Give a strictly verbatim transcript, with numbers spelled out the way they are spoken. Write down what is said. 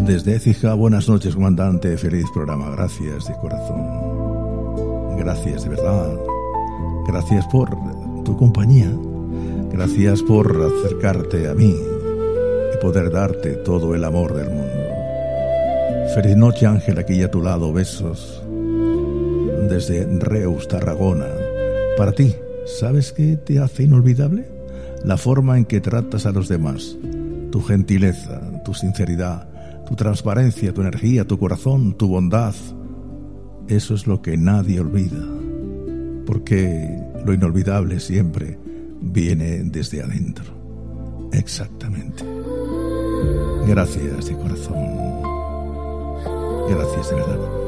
Desde Écija, buenas noches, comandante. Feliz programa. Gracias de corazón. Gracias de verdad. Gracias por tu compañía. Gracias por acercarte a mí y poder darte todo el amor del mundo. Feliz noche, Ángel, aquí a tu lado. Besos. Desde Reus, Tarragona. Para ti, ¿sabes qué te hace inolvidable? La forma en que tratas a los demás. Tu gentileza, tu sinceridad, tu transparencia, tu energía, tu corazón, tu bondad. Eso es lo que nadie olvida, porque lo inolvidable siempre viene desde adentro. Exactamente. Gracias de corazón. Gracias de verdad.